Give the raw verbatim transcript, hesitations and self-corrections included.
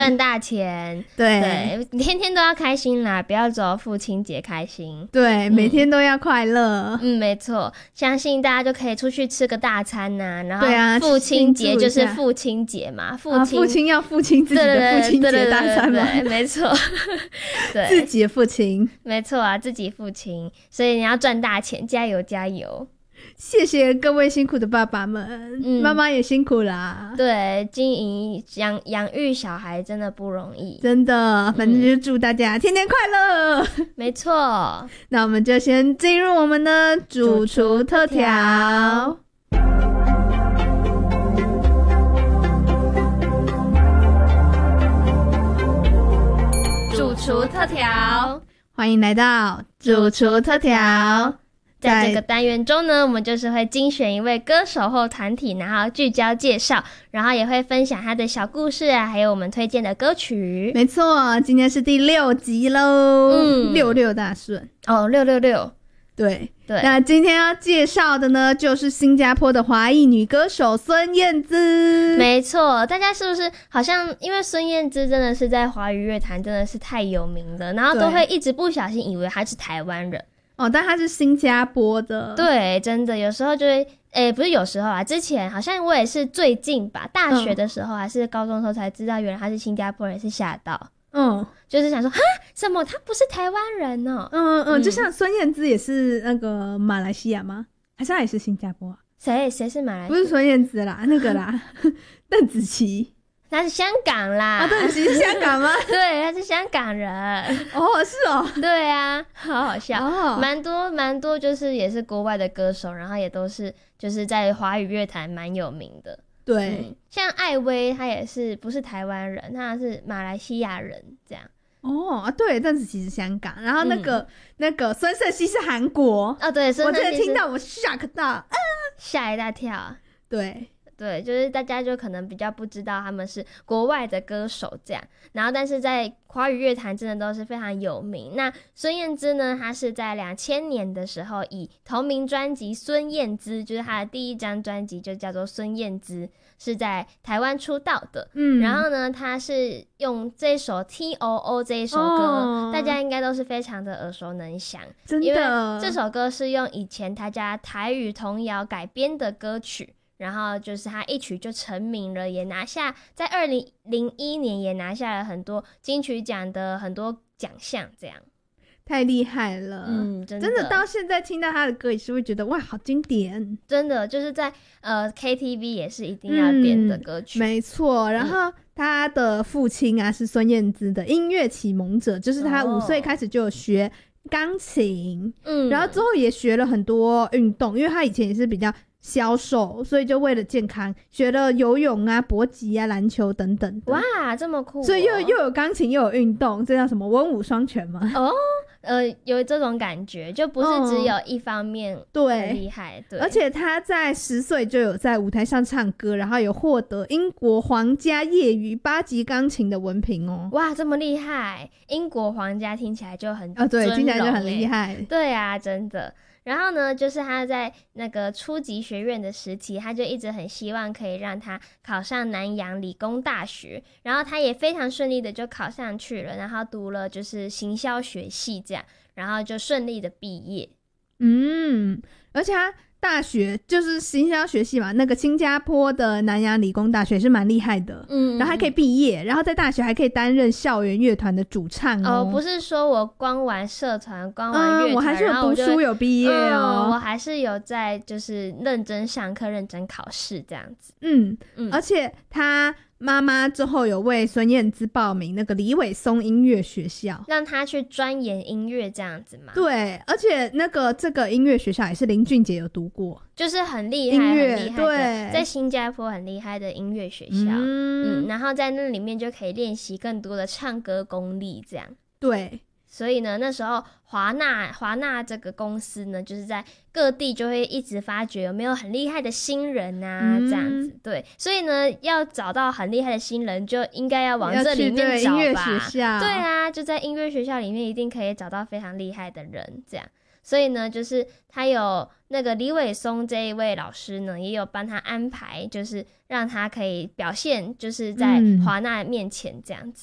赚大钱， 对对，天天都要开心啦，不要只有父亲节开心。 对，每天都要快乐。 嗯，没错，相信大家就可以出去吃个大餐呐、啊，然后对啊， 父亲节就是父亲节嘛，父亲、 啊、父亲要父亲自己的父亲节大餐嘛， 对对对对对，没错，对， 自己的父亲， 没错啊，自己父亲，所以你要赚大钱，加油加油！ 谢谢各位辛苦的爸爸们，嗯、妈妈也辛苦啦。 对，经营养养育小孩真的不容易， 真的。反正就祝大家天天快乐。 没错， 那我们就先进入我们的主厨特调。 主厨特调， 欢迎来到主厨特调。 在这个单元中呢，我们就是会精选一位歌手或团体，然后聚焦介绍，然后也会分享他的小故事啊，还有我们推荐的歌曲。 没错，今天是第六集咯，嗯，六六大顺哦，六六六， 对对。 那今天要介绍的呢，就是新加坡的华裔女歌手孙燕姿。 没错，大家是不是好像因为孙燕姿真的是在华语乐坛真的是太有名了，然后都会一直不小心以为她是台湾人。 哦，但他是新加坡的。 对，真的有时候就会诶、欸、不是有时候啊，之前好像我也是最近吧，大学的时候、嗯、还是高中的时候才知道原来他是新加坡人，是吓到。嗯，就是想说哈什么他不是台湾人哦、喔。 嗯嗯，就像孙燕姿也是那个马来西亚吗？还是他也是新加坡啊？ 谁谁是马来西亚？ 不是孙燕姿啦，那个啦邓紫棋。 他是香港啦。 啊，邓紫棋是香港吗？ 对，他是香港人。 哦，是哦。 对啊，好好笑。 哦， 蛮多蛮多，就是也是国外的歌手，然后也都是就是在华语乐坛蛮有名的。 对、 嗯，像艾薇，他也是不是台湾人，他是马来西亚人，这样。 哦，对，邓紫棋是香港，然后那个、嗯、那个孙盛希是韩国。 哦，对，孙盛希我真的听到我 shock 到，啊， 吓一大跳。 对。 对，就是大家就可能比较不知道他们是国外的歌手这样，然后但是在华语乐坛真的都是非常有名。那孙燕姿呢，她是在两千年的时候以同名专辑《孙燕姿》，就是她的第一张专辑就叫做《孙燕姿》，是在台湾出道的。嗯，然后呢，她是用这首 T O O 这一首歌、哦，大家应该都是非常的耳熟能详， 真的， 因为这首歌是用以前他家台语童谣改编的歌曲。然后就是他一曲就成名了，也拿下在二零零一年也拿下了很多金曲奖的很多奖项，这样太厉害了。嗯，真的，真的到现在听到他的歌也是会觉得哇，好经典。 真的就是在呃 K T V 也是一定要点的歌曲。 嗯、没错，然后他的父亲啊是孙燕姿的音乐启蒙者，就是他五岁开始就有学钢琴，嗯，然后之后也学了很多运动，因为他以前也是比较消瘦，所以就为了健康学了游泳啊、搏击啊、篮球等等的。 哇，这么酷、哦！ 所以又又有钢琴又有运动，这叫什么文武双全吗？ 哦，呃，有这种感觉，就不是只有一方面很厉害。 嗯、 对， 而且他在十岁就有在舞台上唱歌，然后有获得英国皇家业余八级钢琴的文凭哦。 哇，这么厉害！英国皇家听起来就很啊、哦，对，听起来就很厉害。 对啊，真的。然后呢，就是他在那个初级学院的时期，他就一直很希望可以让他考上南洋理工大学，然后他也非常顺利的就考上去了，然后读了就是行销学系这样，然后就顺利的毕业。 嗯，而且他大学就是行销学系嘛，那个新加坡的南洋理工大学是蛮厉害的，嗯，然后还可以毕业，然后在大学还可以担任校园乐团的主唱哦。 哦，不是说我光玩社团，光玩乐团、 嗯，我还是有读书有毕业哦、 嗯，我还是有在就是认真上课、认真考试这样子。 嗯嗯，而且他妈妈之后有为孙燕姿报名那个李伟松音乐学校， 让他去钻研音乐这样子嘛。 对，而且那个这个音乐学校也是林俊杰有读过， 就是很厉害、很厉害的， 对， 在新加坡很厉害的音乐学校。嗯, 嗯，然后在那里面就可以练习更多的唱歌功力，这样。 对。 所以呢，那时候华纳华纳这个公司呢，就是在各地就会一直发掘有没有很厉害的新人啊、嗯，这样子。对，所以呢，要找到很厉害的新人，就应该要往这里面找吧。 音乐学校， 对啊，就在音乐学校里面一定可以找到非常厉害的人，这样。 所以呢就是他有那个李伟松这一位老师呢也有帮他安排，就是让他可以表现就是在华纳面前这样子。